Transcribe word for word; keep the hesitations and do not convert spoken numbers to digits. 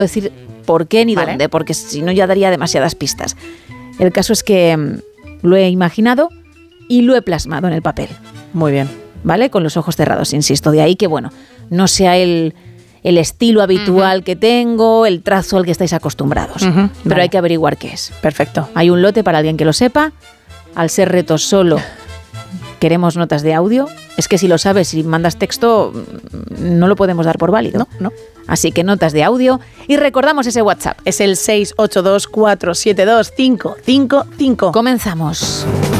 decir por qué ni Vale. dónde, porque si no ya daría demasiadas pistas. El caso es que mm, lo he imaginado y lo he plasmado en el papel, Muy bien. ¿vale? Con los ojos cerrados, insisto. De ahí que, bueno, no sea el, el estilo habitual uh-huh. que tengo, el trazo al que estáis acostumbrados. Uh-huh. Pero Vale. hay que averiguar qué es. Perfecto. Hay un lote para alguien que lo sepa. Al ser retos solo, queremos notas de audio. Es que si lo sabes, si mandas texto, no lo podemos dar por válido. No, no. Así que notas de audio. Y recordamos ese WhatsApp. Es el seis ocho dos cuatro siete dos cinco cinco cinco. Comenzamos.